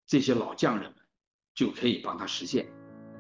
这些老匠人们就可以帮他实现。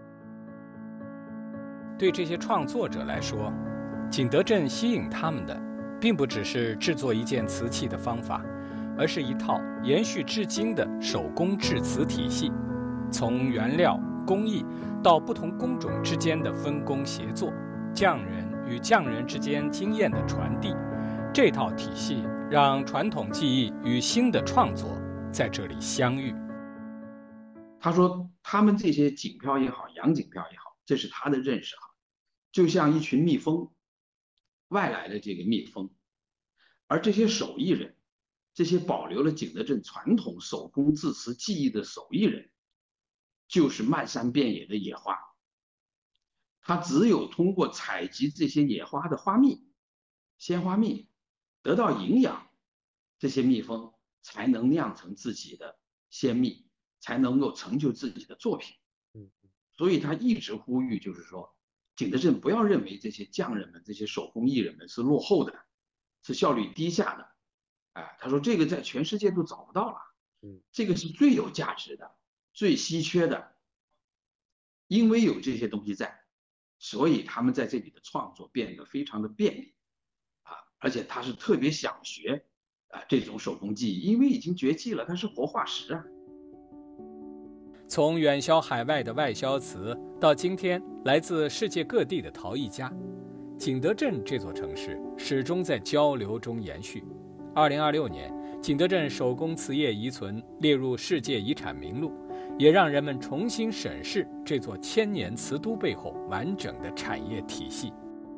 对这些创作者来说，景德镇吸引他们的并不只是制作一件瓷器的方法，而是一套延续至今的手工制瓷体系，从原料、工艺到不同工种之间的分工协作，匠人与匠人之间经验的传递，这套体系让传统技艺与新的创作在这里相遇。 他说他们这些锦漂也好，洋锦漂也好，这是他的认识哈，就像一群蜜蜂，外来的这个蜜蜂，而这些手艺人，这些保留了景德镇传统手工制瓷技艺的手艺人，就是漫山遍野的野花。他只有通过采集这些野花的花蜜、鲜花蜜，得到营养，这些蜜蜂才能酿成自己的鲜蜜，才能够成就自己的作品。所以他一直呼吁，就是说，景德镇不要认为这些匠人们、这些手工艺人们是落后的，是效率低下的。他说这个在全世界都找不到了，这个是最有价值的、最稀缺的，因为有这些东西在，所以他们在这里的创作变得非常的便利，而且他是特别想学这种手工技艺，因为已经绝迹了，它是活化石啊。 从远销海外的外销瓷，到今天来自世界各地的陶艺家，景德镇这座城市始终在交流中延续。2026年，景德镇手工瓷业遗存列入世界遗产名录，也让人们重新审视这座千年瓷都背后完整的产业体系。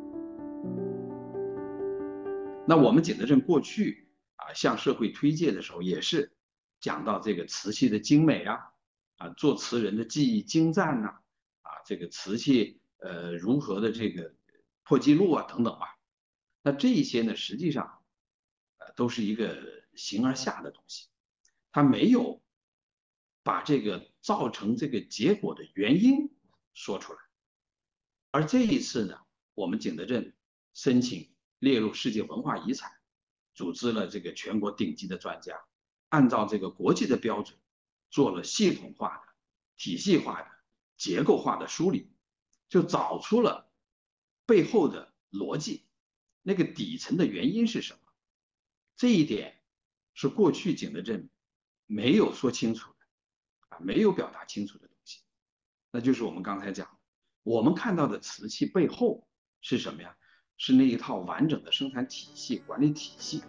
那我们景德镇过去向社会推介的时候，也是讲到这个瓷器的精美做瓷人的技艺精湛这个瓷器如何的这个破纪录等等吧。那这一些呢，实际上都是一个形而下的东西，它没有把这个造成这个结果的原因说出来。而这一次呢，我们景德镇申请列入世界文化遗产，组织了这个全国顶级的专家，按照这个国际的标准，做了系统化的、体系化的、结构化的梳理，就找出了背后的逻辑，那个底层的原因是什么。这一点是过去景德镇没有说清楚的没有表达清楚的东西。那就是我们刚才讲的，我们看到的瓷器背后是什么呀？是那一套完整的生产体系、管理体系。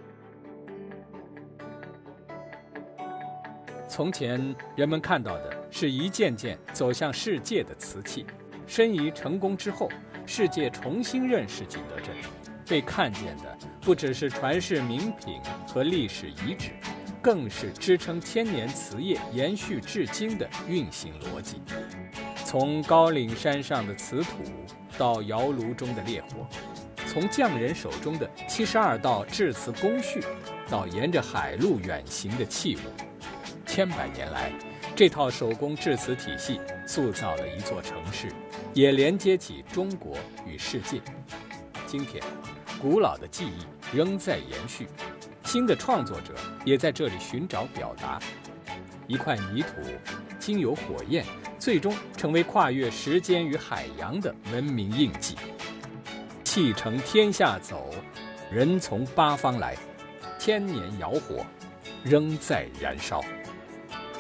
从前人们看到的是一件件走向世界的瓷器，申遗成功之后，世界重新认识景德镇，被看见的不只是传世名品和历史遗址，更是支撑千年瓷业延续至今的运行逻辑。从高岭山上的瓷土到窑炉中的烈火，从匠人手中的72道制瓷工序到沿着海路远行的器物，千百年来，这套手工制瓷体系塑造了一座城市，也连接起中国与世界。今天，古老的技艺仍在延续，新的创作者也在这里寻找表达。一块泥土经由火焰，最终成为跨越时间与海洋的文明印记。气乘天下走，人从八方来，千年窑火仍在燃烧。